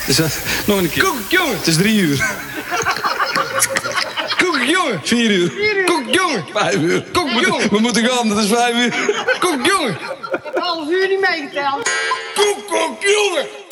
Dus, nog een keer. Koek, jongen. Het is 3 uur. Koek, jongen. 4 uur. Koek, jongen. 5 uur. Koek, jongen. We moeten gaan, dat is 5 uur. Koek, jongen. Ik heb 1,5 uur niet meegeteld. Koek, jongen.